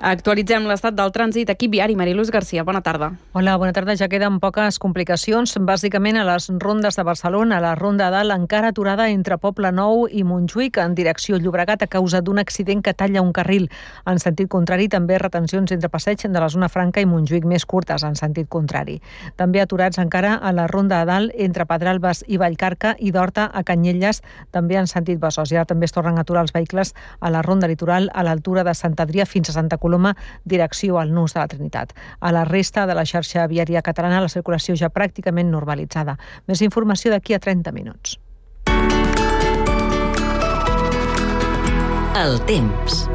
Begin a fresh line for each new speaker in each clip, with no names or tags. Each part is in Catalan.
Actualitzem l'estat del trànsit. Equip viari, Mariluz Garcia, bona tarda.
Hola, bona tarda. Ja queden poques complicacions, bàsicament a les rondes de Barcelona. La ronda dalt encara aturada entre Poble Nou i Montjuïc en direcció Llobregat a causa d'un accident que talla un carril. En sentit contrari, també retencions entre passeig de la zona franca i Montjuïc més curtes en sentit contrari. També aturats encara a la ronda de dalt entre Pedralbes i Vallcarca i d'Horta a Canyelles, també en sentit Besòs. Ja també es tornen a aturar els vehicles a la ronda litoral a l'altura de Sant Adrià fins a Santa Coloma, direcció al Nus de la Trinitat. A la resta de la xarxa viària catalana, la circulació ja pràcticament normalitzada. Més informació d'aquí a 30 minuts.
El temps.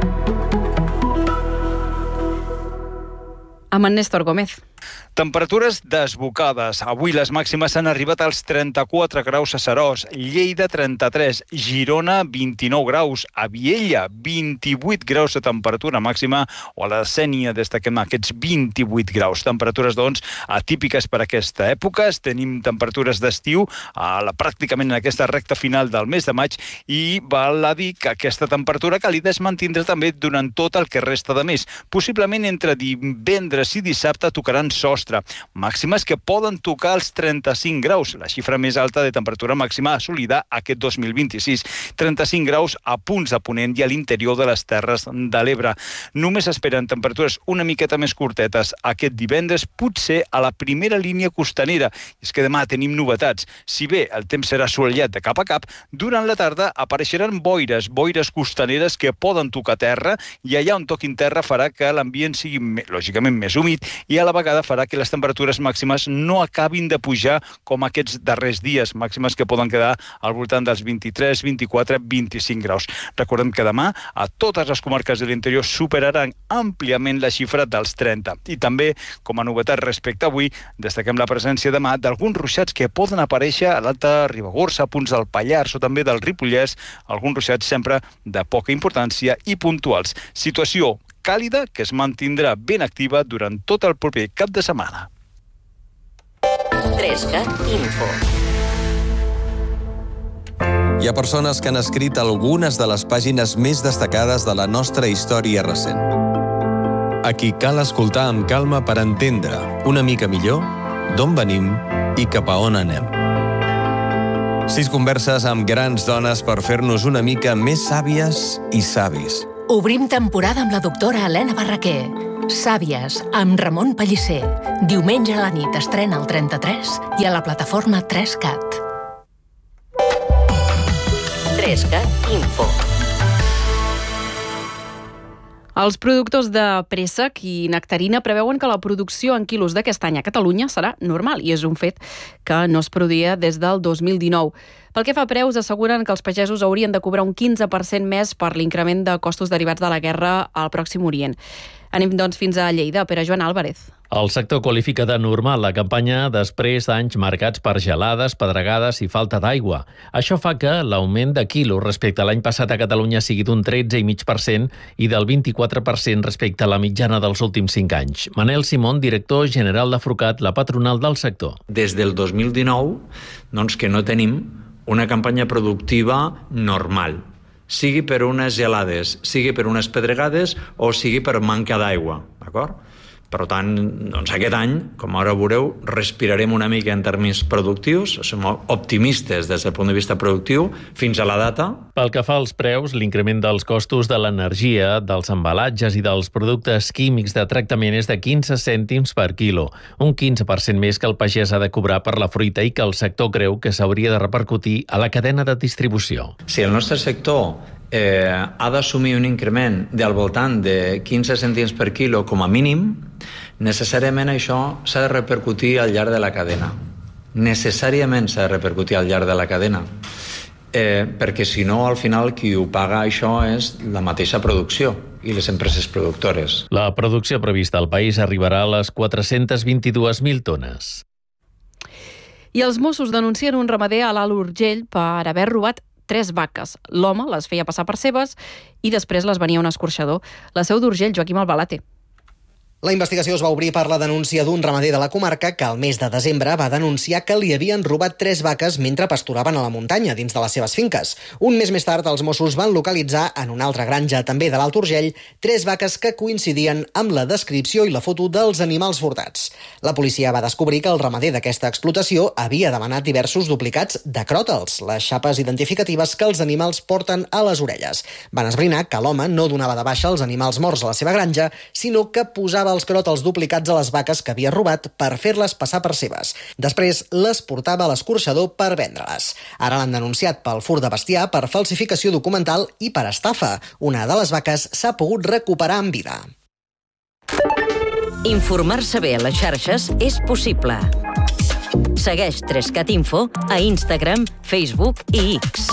Amb en Néstor Gómez.
Temperatures desbocades. Avui les màximes han arribat als 34 graus a Seròs, Lleida 33, Girona 29 graus, a Viella 28 graus de temperatura màxima, o a la Sénia destaquem aquests 28 graus. Temperatures, doncs, atípiques per aquesta època. Tenim temperatures d'estiu pràcticament en aquesta recta final del mes de maig i val a dir que aquesta temperatura càlida es mantindrà també durant tot el que resta de mes. Possiblement entre divendres i dissabte tocaran sostre. Màximes que poden tocar els 35 graus, la xifra més alta de temperatura màxima assolida aquest 2026. 35 graus a punts de Ponent i a l'interior de les Terres de l'Ebre. Només esperen temperatures una miqueta més curtetes aquest divendres, potser a la primera línia costanera. És que demà tenim novetats. Si bé el temps serà assolellat de cap a cap, durant la tarda apareixeran boires costaneres que poden tocar terra i allà on toquin terra farà que l'ambient sigui, lògicament, més humit i a la vegada farà que les temperatures màximes no acabin de pujar com aquests darrers dies, màximes que poden quedar al voltant dels 23, 24, 25 graus. Recordem que demà a totes les comarques de l'interior superaran àmpliament la xifra dels 30. I també, com a novetat respecte a avui, destaquem la presència demà d'alguns ruixats que poden aparèixer a l'Alta Ribagorça, a punts del Pallars o també del Ripollès, alguns ruixats sempre de poca importància i puntuals. Situació càlida que es mantindrà ben activa durant tot el proper cap de setmana.
3CAT Info.
Hi ha persones que han escrit algunes de les pàgines més destacades de la nostra història recent. A qui cal escoltar amb calma per entendre una mica millor d'on venim i cap a on anem. 6 converses amb grans dones per fer-nos una mica més sàvies i savis.
Obrim temporada amb la doctora Helena Barraquer. Sàvies, amb Ramon Pellicer. Diumenge a la nit estrena al 33 i a la plataforma 3CAT. 3CAT Info.
Els productors de préssec i nectarina preveuen que la producció en quilos d'aquest any a Catalunya serà normal i és un fet que no es produïa des del 2019. Pel que fa a preus, asseguren que els pagesos haurien de cobrar un 15% més per l'increment de costos derivats de la guerra al Pròxim Orient. Anem, doncs, fins a Lleida. Per a Joan Álvarez.
El sector qualifica de normal la campanya després d'anys marcats per gelades, pedregades i falta d'aigua. Això fa que l'augment de quilos respecte a l'any passat a Catalunya sigui d'un 13,5% i del 24% respecte a la mitjana dels últims 5 anys. Manel Simón, director general de Frucat, la patronal del sector.
Des del 2019, doncs que no tenim una campanya productiva normal, sigui per unes gelades, sigui per unes pedregades o sigui per manca d'aigua, d'acord? Per tant, doncs aquest any, com ara veureu, respirarem una mica en termes productius, som optimistes des del punt de vista productiu fins a la data.
Pel que fa als preus, l'increment dels costos de l'energia, dels embalatges i dels productes químics de tractament és de 15 cèntims per quilo, un 15% més que el pagès ha de cobrar per la fruita i que el sector creu que s'hauria de repercutir a la cadena de distribució.
Si el nostre sector ha d'assumir un increment del voltant de 15 cèntims per quilo com a mínim, necessàriament això s'ha de repercutir al llarg de la cadena. Necessàriament s'ha de repercutir al llarg de la cadena. Perquè si no, al final, qui ho paga això és la mateixa producció i les empreses productores.
La producció prevista al país arribarà a les 422.000 tones.
I els Mossos denuncien un ramader a l'Alt Urgell per haver robat 3 vaques. L'home les feia passar per seves i després les venia un escorxador. La Seu d'Urgell, Joaquim Albalate.
La investigació es va obrir per la denúncia d'un ramader de la comarca que al mes de desembre va denunciar que li havien robat 3 vaques mentre pasturaven a la muntanya dins de les seves finques. Un mes més tard, els Mossos van localitzar en una altra granja, també de l'Alt Urgell, 3 vaques que coincidien amb la descripció i la foto dels animals furtats. La policia va descobrir que el ramader d'aquesta explotació havia demanat diversos duplicats de cròtels, les xapes identificatives que els animals porten a les orelles. Van esbrinar que l'home no donava de baixa els animals morts a la seva granja, sinó que posava els cròtels duplicats a les vaques que havia robat per fer-les passar per seves. Després les portava a l'escorxador per vendre-les. Ara l'han denunciat pel furt de bestiar, per falsificació documental i per estafa. Una de les vaques s'ha pogut recuperar en vida.
Informar-se bé a les xarxes és possible. Segueix 3CAT Info a Instagram, Facebook i X.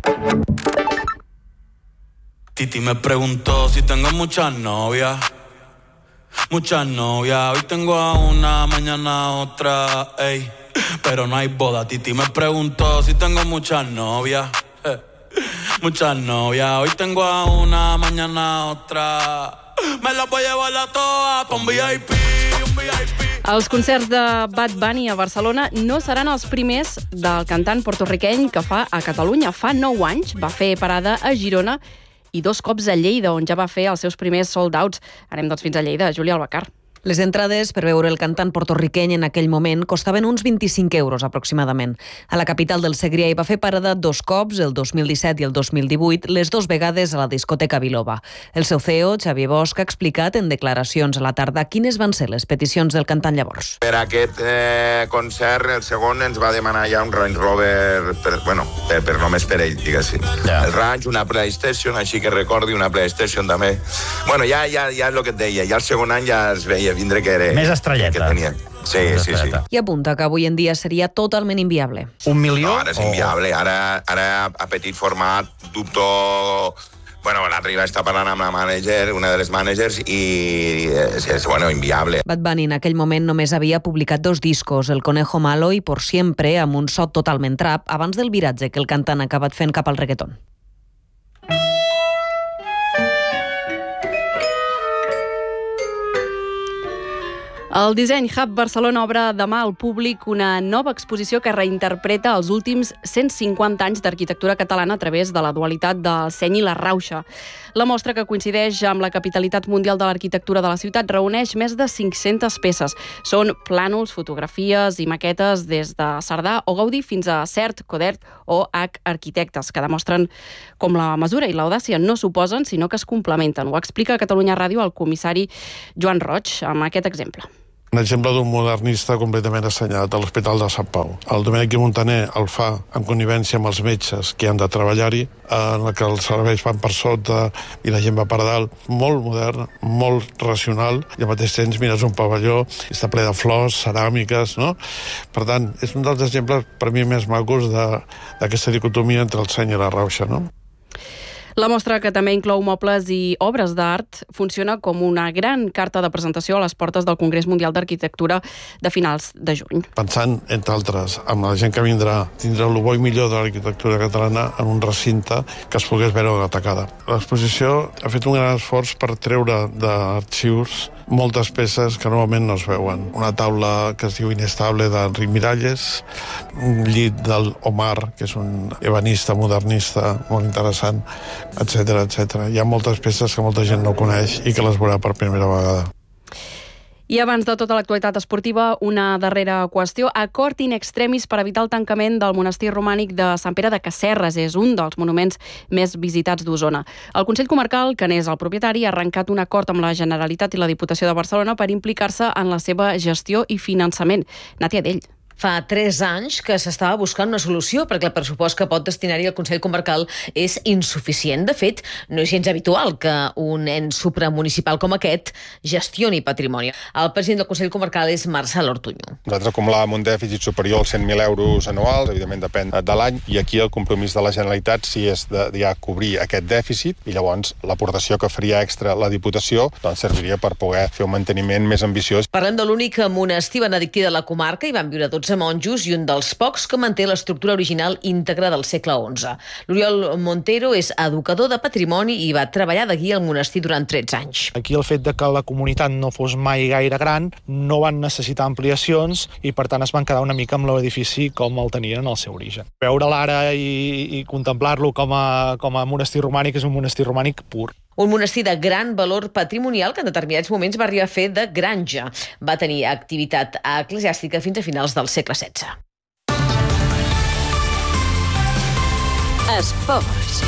Titi me preguntó si tengo muchas novias. Muchas novias, hoy tengo a una, mañana a otra, ey. Pero no hay boda. Titi me preguntó si tengo muchas novias. Muchas novias, hoy tengo a una, mañana a otra. Me las voy a llevar a todas pa' un VIP, un VIP.
Els concerts de Bad Bunny a Barcelona no seran els primers del cantant porto-riqueny que fa a Catalunya. Fa 9 anys va fer parada a Girona i 2 cops a Lleida, on ja va fer els seus primers sold-outs. Anem doncs fins a Lleida. Júlia Albacar.
Les entrades per veure el cantant porto-riqueny en aquell moment costaven uns 25 euros aproximadament. A la capital del Segrià hi va fer parada 2 cops, el 2017 i el 2018, les 2 vegades a la discoteca Biloba. El seu CEO, Xavier Bosch, ha explicat en declaracions a la tarda quines van ser les peticions del cantant llavors.
Per aquest concert, el segon ens va demanar ja un Range Rover, per només per ell, diguéssim. Ja. El Range, una PlayStation, així que recordi, una PlayStation també. Bueno, ja és el que et deia, ja el segon any ja es veia vindre que era...
Més estrelleta.
Sí.
I apunta que avui en dia seria totalment inviable.
1 milió?
No, ara és inviable. Ara a petit format, dubto... l'altre va estar parlant amb la manager, una de les managers, i és inviable.
Bad Bunny en aquell moment només havia publicat 2 discos, El Conejo Malo i Por Siempre, amb un so totalment trap, abans del viratge que el cantant ha acabat fent cap al reggaeton.
El Disseny Hub Barcelona obre demà al públic una nova exposició que reinterpreta els últims 150 anys d'arquitectura catalana a través de la dualitat del seny i la rauxa. La mostra, que coincideix amb la capitalitat mundial de l'arquitectura de la ciutat, reuneix més de 500 peces. Són plànols, fotografies i maquetes des de Cerdà o Gaudí fins a Cert, Codert o H Arquitectes, que demostren com la mesura i l'audàcia no s'oposen, sinó que es complementen. Ho explica a Catalunya Ràdio el comissari Joan Roig amb aquest exemple.
Un exemple d'un modernista completament assenyat a l'Hospital de Sant Pau. El Domènec i Montaner el fa en connivència amb els metges que han de treballar-hi, en el que els serveis van per sota i la gent va per dalt. Molt modern, molt racional, i al mateix temps mires un pavelló i està ple de flors, ceràmiques, no? Per tant, és un dels exemples per mi més macos d'aquesta dicotomia entre el seny i la rauxa, no?
La mostra, que també inclou mobles i obres d'art, funciona com una gran carta de presentació a les portes del Congrés Mundial d'Arquitectura de finals de juny.
Pensant, entre altres, amb la gent que vindrà, tindrà el bo i millor de l'arquitectura catalana en un recinte que es pogués veure atacada. L'exposició ha fet un gran esforç per treure d'arxius moltes peces que normalment no es veuen. Una taula que es diu Inestable d'Enric Miralles, un llit del Omar, que és un ebanista modernista molt interessant, etc. Hi ha moltes peces que molta gent no coneix i que les veurà per primera vegada.
I abans de tota l'actualitat esportiva, una darrera qüestió. Acord in extremis per evitar el tancament del monestir romànic de Sant Pere de Casserres. És un dels monuments més visitats d'Osona. El Consell Comarcal, que n'és el propietari, ha arrencat un acord amb la Generalitat i la Diputació de Barcelona per implicar-se en la seva gestió i finançament. Nàtia Dell.
Fa 3 anys que s'estava buscant una solució perquè el pressupost que pot destinar-hi el Consell Comarcal és insuficient. De fet, no és gens habitual que un ens supramunicipal com aquest gestioni patrimoni. El president del Consell Comarcal és Marcel Ortuño.
Nosaltres acumulàvem un dèficit superior als 100.000 euros anuals, evidentment depèn de l'any, i aquí el compromís de la Generalitat sí és de ja cobrir aquest dèficit, i llavors l'aportació que faria extra la Diputació doncs serviria per poder fer un manteniment més ambiciós.
Parlem de l'únic monestir benedictí de la comarca. Hi van viure 12 12 monjos i un dels pocs que manté l'estructura original íntegra del segle XI. L'Oriol Montero és educador de patrimoni i va treballar de guia al monestir durant 13 anys.
Aquí el fet de que la comunitat no fos mai gaire gran, no van necessitar ampliacions i per tant es van quedar una mica amb l'edifici com el tenien en el seu origen. Veure'l ara i contemplar-lo com a monestir romànic és un monestir romànic pur.
Un monestir de gran valor patrimonial que en determinats moments va arribar a fer de granja. Va tenir activitat eclesiàstica fins a finals del segle XVI.
Esports.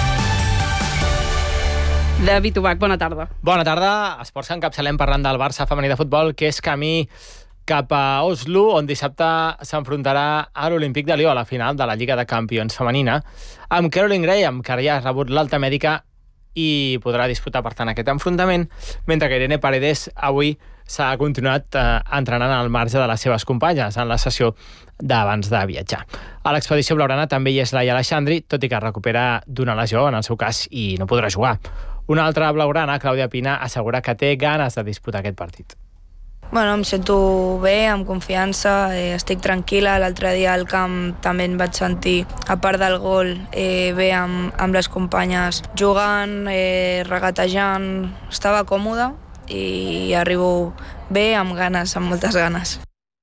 David Ubach, bona tarda.
Bona tarda. Esports que encapçalem parlant del Barça femení de futbol, que és camí cap a Oslo, on dissabte s'enfrontarà a l'Olímpic de Lió a la final de la Lliga de Campions femenina, amb Caroline Graham, que ja ha rebut l'alta mèdica i podrà disputar, per tant, aquest enfrontament, mentre que Irene Paredes avui s'ha continuat entrenant al marge de les seves companyes en la sessió d'abans de viatjar. A l'expedició blaugrana també hi és Laia Aleixandri, tot i que recupera d'una lesió, en el seu cas, i no podrà jugar. Una altra blaugrana, Clàudia Pina, assegura que té ganes de disputar aquest partit.
Bueno, em sento bé, amb confiança, estic tranquil·la. L'altre dia al camp també em vaig sentir, a part del gol, bé amb les companyes jugant, regatejant. Estava còmoda i arribo bé, amb ganes, amb moltes ganes.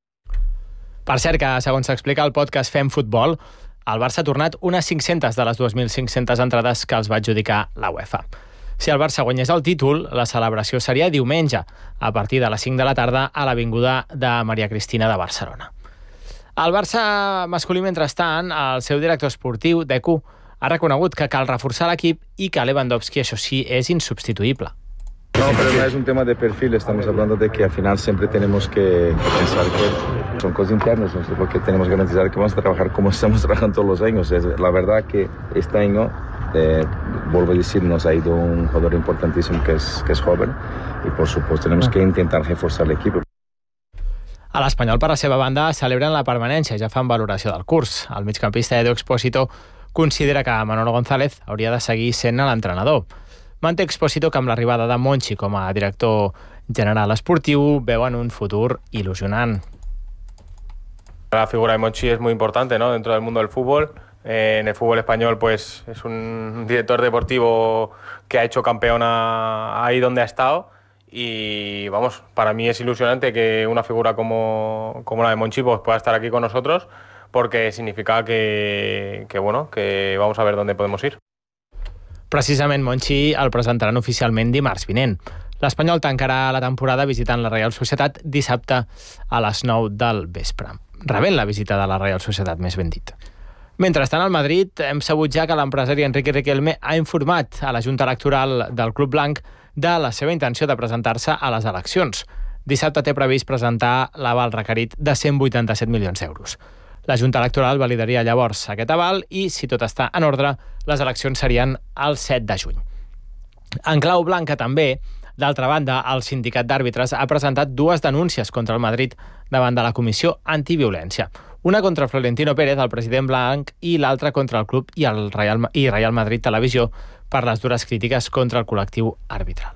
Per cert, que segons s'explica al podcast Fem Futbol, el Barça ha tornat unes 500 de les 2.500 entrades que els va adjudicar la UEFA. Si el Barça guanyés el títol, la celebració seria diumenge, a partir de les 5 de la tarda, a l'Avinguda de Maria Cristina de Barcelona. El Barça masculí, mentrestant, el seu director esportiu, Deco, ha reconegut que cal reforçar l'equip i que Lewandowski, això sí, és insubstituïble.
No, pero no es un tema de perfil, estamos hablando de que al final siempre tenemos que pensar que son cosas internas, no sé por qué tenemos que garantizar que vamos a trabajar como estamos trabajando todos los años. La verdad que este año, vuelvo a decir, nos ha ido un jugador importantísimo que es joven y por supuesto tenemos que intentar reforzar el equipo.
A l'Espanyol, per la seva banda, celebren la permanència, ja fan valoració del curs. El migcampista Edu Expósito considera que Manolo González hauria de seguir sent l'entrenador. Manté Expósito que amb l'arribada de Monchi com a director general esportiu veuen un futur il·lusionant.
La figura de Monchi es muy importante, ¿no?, dentro del mundo del fútbol. En el fútbol español pues es un director deportivo que ha hecho campeona ahí donde ha estado y vamos, para mí es ilusionante que una figura como la de Monchi pues pueda estar aquí con nosotros porque significa que vamos a ver dónde podemos ir.
Precisament Monchi el presentaran oficialment dimarts vinent. L'Espanyol tancarà la temporada visitant la Real Societat dissabte a les 9 del vespre. Rebent la visita de la Real Societat, més ben dit. Mentrestant, al Madrid hem sabut ja que l'empresari Enrique Riquelme ha informat a la Junta Electoral del Club Blanc de la seva intenció de presentar-se a les eleccions. Dissabte té previst presentar l'aval requerit de 187 milions d'euros. La Junta Electoral validaria llavors aquest aval i, si tot està en ordre, les eleccions serien el 7 de juny. En clau blanca també, d'altra banda, el sindicat d'àrbitres ha presentat dues denúncies contra el Madrid davant de la Comissió Antiviolència. Una contra Florentino Pérez, el president blanc, i l'altra contra el club i Real Madrid Televisió per les dures crítiques contra el col·lectiu arbitral.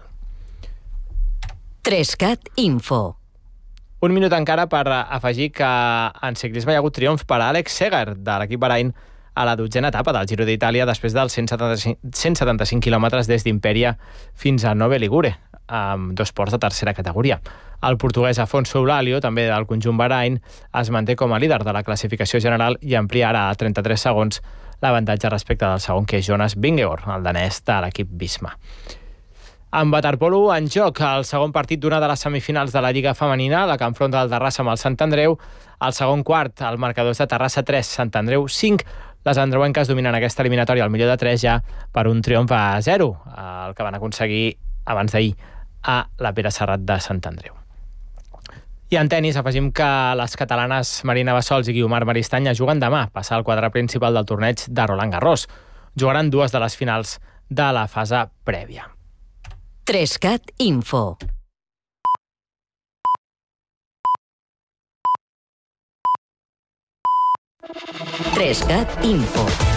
3CAT Info.
Un minut encara per afegir que en ciclisme hi ha hagut triomf per a Alex Seger, de l'equip Bahrain, a la 12a etapa del Giro d'Itàlia després dels 175 quilòmetres des d'Imperia fins a Nove Ligure, amb 2 ports de tercera categoria. El portuguès Afonso Eulàlio, també del conjunt Bahrain, es manté com a líder de la classificació general i amplia ara a 33 segons l'avantatge respecte del segon, que és Jonas Vingegaard, el danès de l'equip Visma. Amb waterpolo en joc, el segon partit d'una de les semifinals de la Lliga Femenina, la que enfronta el Terrassa amb el Sant Andreu. El segon quart, el marcador és de Terrassa 3, Sant Andreu 5. Les andreuenques dominen aquesta eliminatòria al millor de 3 ja per un triomf a 0, el que van aconseguir abans d'ahir a la Pere Serrat de Sant Andreu. I en tenis afegim que les catalanes Marina Bassols i Guiomar Maristanya juguen demà, passar al quadre principal del torneig de Roland Garros. Jugaran 2 de les finals de la fase prèvia.
3CAT Info. Info.